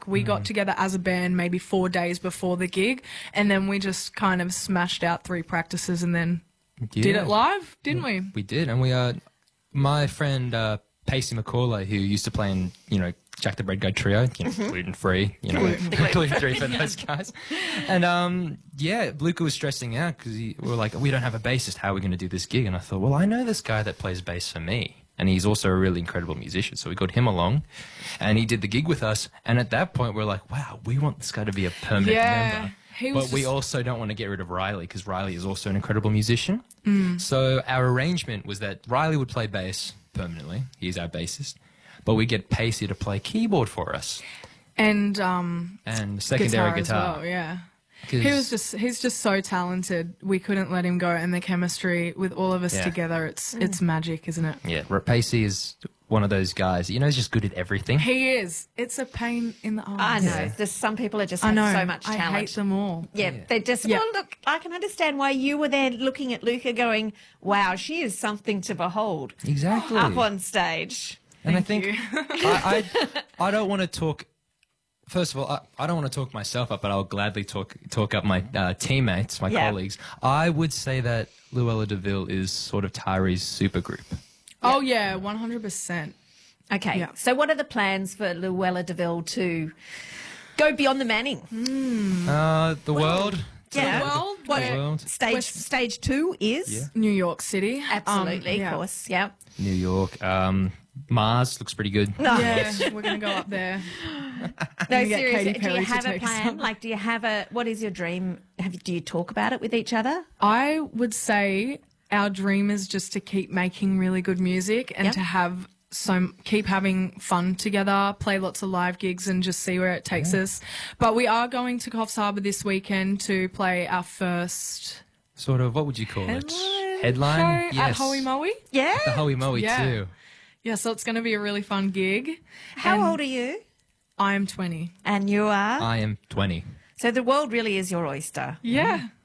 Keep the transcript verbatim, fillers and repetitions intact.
Like, we mm. got together as a band maybe four days before the gig, and then we just kind of smashed out three practices and then yeah. did it live, didn't we? We did, and we uh, my friend uh, Pacey McCauley, who used to play in, you know, Jack the Bread Guy Trio, you know, mm-hmm. gluten-free, you know, gluten-free for those guys. And, um, yeah, Luca was stressing out because we were like, we don't have a bassist. How are we going to do this gig? And I thought, well, I know this guy that plays bass for me. And he's also a really incredible musician. So we got him along, and he did the gig with us. And at that point, we're like, wow, we want this guy to be a permanent yeah, member. He was but just... we also don't want to get rid of Riley because Riley is also an incredible musician. Mm. So our arrangement was that Riley would play bass permanently. He's our bassist. But we get Pacey to play keyboard for us. And um and secondary guitar. guitar. As well, yeah. He was just he's just so talented. We couldn't let him go, and the chemistry with all of us yeah. together, it's mm. it's magic, isn't it? Yeah. Pacey is one of those guys, you know, he's just good at everything. He is. It's a pain in the arse. I know. Yeah. There's some people that just have I know. so much talent. I hate them all. Yeah, yeah. They're just, yeah. well, look, I can understand why you were there looking at Luca going, wow, she is something to behold. Exactly. Up on stage. And Thank I think I, I I don't want to talk. First of all, I, I don't want to talk myself up, but I'll gladly talk talk up my uh, teammates, my yeah. colleagues. I would say that Luella DeVille is sort of Tyree's supergroup. Oh yeah, one hundred percent. Okay, yeah. So what are the plans for Luella DeVille to go beyond the Manning? Mm. Uh, the well, world. Yeah. The world. What, the world. Stage West, stage two is yeah. New York City. Absolutely, um, yeah. of course. Yeah. New York. Um, Mars looks pretty good. No. Yeah, we're going to go up there. No, seriously, do you have a plan? Some. Like, do you have a, what is your dream? Have, do you talk about it with each other? I would say our dream is just to keep making really good music and yep. to have some, keep having fun together, play lots of live gigs and just see where it takes yeah. us. But we are going to Coffs Harbour this weekend to play our first... Sort of, what would you call headline it? Headline? Show Yes. At Hoey Moey. Yeah. At the Hoey Moey yeah. too. Yeah, so it's going to be a really fun gig. How and old are you? I am twenty. And you are? I am twenty. So the world really is your oyster. Yeah.